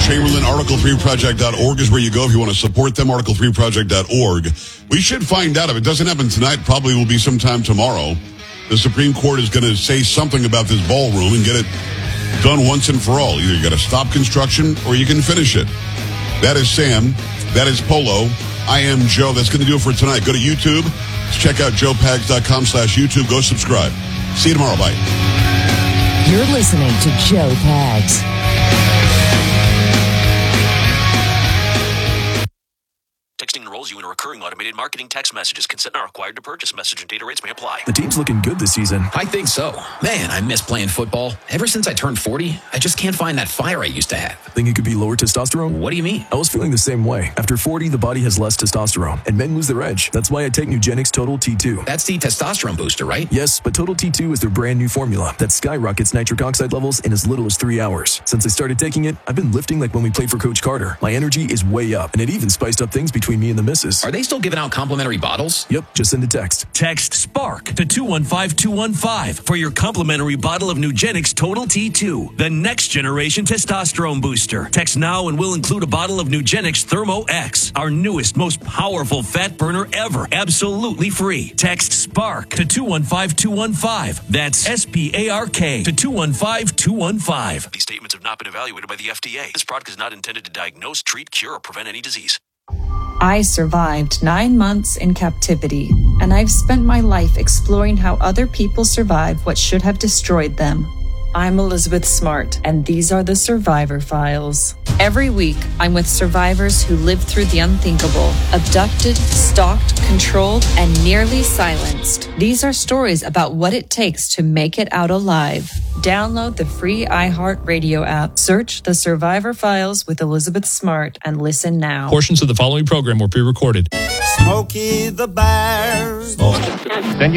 Chamberlain. Article3project.org is where you go if you want to support them. Article3project.org. We should find out. If it doesn't happen tonight, probably will be sometime tomorrow. The Supreme Court is going to say something about this ballroom and get it done once and for all. Either you got to stop construction or you can finish it. That is Sam. That is Polo. I am Joe. That's going to do it for tonight. Go to YouTube. Check out joepags.com/YouTube. Go subscribe. See you tomorrow. Bye. You're listening to Joe Pags. Texting enrolls you in a recurring automated marketing text messages. Consent not required to purchase. Message and data rates may apply. The team's looking good this season. I think so. Man, I miss playing football. Ever since I turned 40, I just can't find that fire I used to have. Think it could be lower testosterone? What do you mean? I was feeling the same way. After 40, the body has less testosterone, and men lose their edge. That's why I take Nugenix Total T2. That's the testosterone booster, right? Yes, but Total T2 is their brand new formula that skyrockets nitric oxide levels in as little as 3 hours. Since I started taking it, I've been lifting like when we played for Coach Carter. My energy is way up, and it even spiced up things between me and the missus. Are they still giving out complimentary bottles? Yep, just send a text. Text SPARK to 215-215 for your complimentary bottle of Nugenix Total T2, the next generation testosterone booster. Text now and we'll include a bottle of Nugenix Thermo X, our newest, most powerful fat burner ever, absolutely free. Text SPARK to 215-215. That's SPARK to 215-215. These statements have not been evaluated by the FDA. This product is not intended to diagnose, treat, cure, or prevent any disease. I survived 9 months in captivity, and I've spent my life exploring how other people survive what should have destroyed them. I'm Elizabeth Smart, and these are the Survivor Files. Every week, I'm with survivors who lived through the unthinkable, abducted, stalked, controlled, and nearly silenced. These are stories about what it takes to make it out alive. Download the free iHeartRadio app, search The Survivor Files with Elizabeth Smart, and listen now. Portions of the following program were pre-recorded. Smokey the Bear. Then